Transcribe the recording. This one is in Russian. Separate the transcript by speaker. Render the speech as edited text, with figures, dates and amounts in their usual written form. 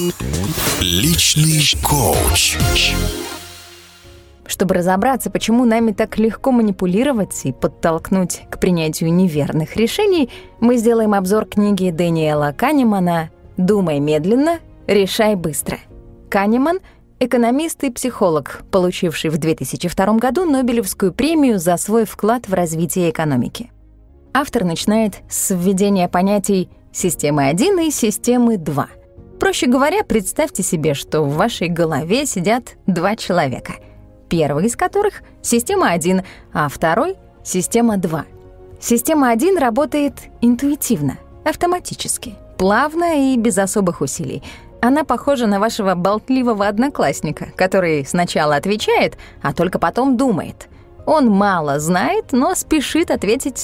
Speaker 1: Личный коуч.
Speaker 2: Чтобы разобраться, почему нами так легко манипулировать и подтолкнуть к принятию неверных решений, мы сделаем обзор книги Дэниела Канемана «Думай медленно, решай быстро». Канеман — экономист и психолог, получивший в 2002 году Нобелевскую премию за свой вклад в развитие экономики. Автор начинает с введения понятий «системы 1» и «системы 2». Проще говоря, представьте себе, что в вашей голове сидят два человека, первый из которых — система 1, а второй — система 2. Система 1 работает интуитивно, автоматически, плавно и без особых усилий. Она похожа на вашего болтливого одноклассника, который сначала отвечает, а только потом думает. Он мало знает, но спешит ответить